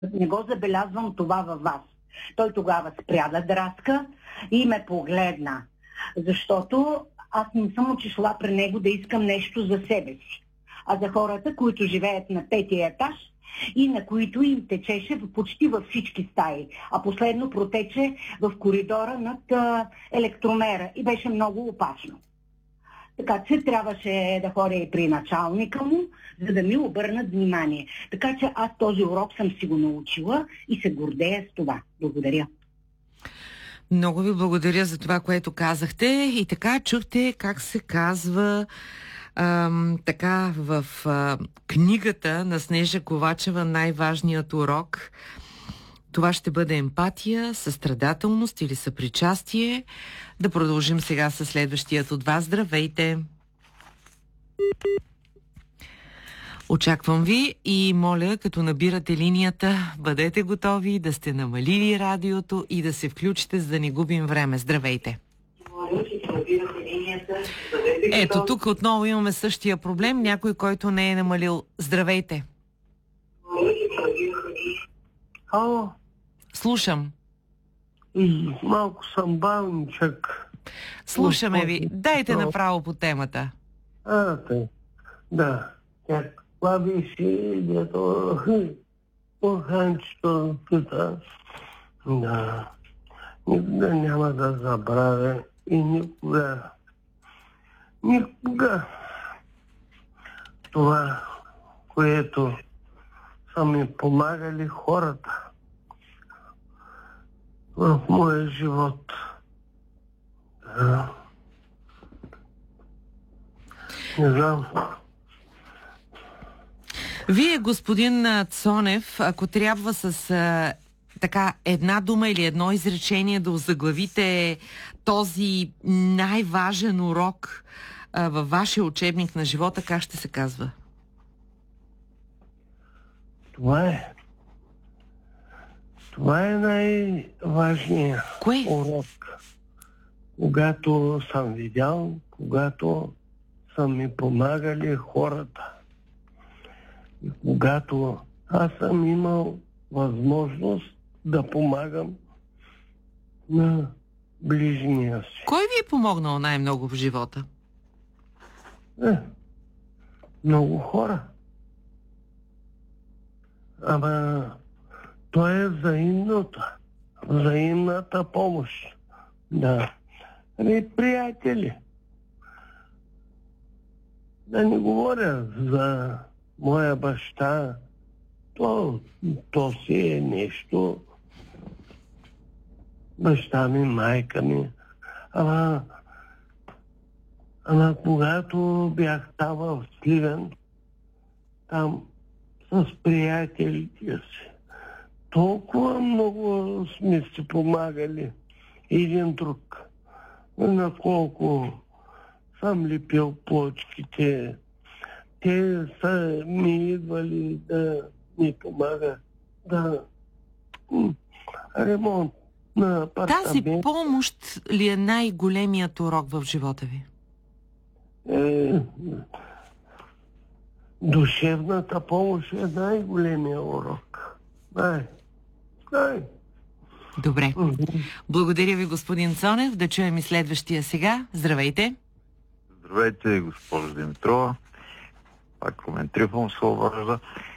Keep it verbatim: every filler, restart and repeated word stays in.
Не го забелязвам това във вас. Той тогава спря да драска и ме погледна. Защото аз не съм отишла при него да искам нещо за себе си. А за хората, които живеят на петия етаж и на които им течеше почти във всички стаи. А последно протече в коридора над а, електромера и беше много опасно. Така че трябваше да ходя и при началника му, за да ми обърнат внимание. Така че аз този урок съм си го научила и се гордея с това. Благодаря. Много ви благодаря за това, което казахте. И така чухте как се казва ам, така в а, книгата на Снежа Ковачева най-важният урок. Това ще бъде емпатия, състрадателност или съпричастие. Да продължим сега с следващият от вас. Здравейте! Очаквам ви и моля, като набирате линията, бъдете готови да сте намалили радиото и да се включите, за да не губим време. Здравейте! Ето, тук отново имаме същия проблем. Някой, който не е намалил. Здравейте! Ало? Слушам. Малко съм бавничък. Слушаме ви. Дайте направо по темата. А, тъй. Да. Как слаби си, дето поханчето тута. Да. Никога няма да забравя и никога, никога това, което са ми помагали хората в моя живот. Да. Не знам. Вие, господин Цонев, ако трябва с а, така една дума или едно изречение да озаглавите този най-важен урок а, във вашия учебник на живота, как ще се казва? Това е. Това е най-важният Кое? урок. Когато съм видял, когато са ми помагали хората. И когато аз съм имал възможност да помагам на ближния си. Кой ви е помогнал най-много в живота? Е, много хора. Ама то е взаимната. Взаимната помощ. Да. Ами, приятели. Да не говоря за моя баща. То, то си е нещо. Баща ми, майка ми. Ама, ама когато бях там в Сливен, там с приятелите си, толкова много сме си помагали един друг. На колко съм лепил плочките, те са ми идвали да ми помагат да ремонт на апартамент. Тази помощ ли е най-големият урок в живота ви? Е, душевната помощ е най-големия урок. Най. Най. Добре. Благодаря ви, господин Цонев. Да чуем и следващия сега. Здравейте. Здравейте, госпожо Димитрова. Пак коментирам се обажда.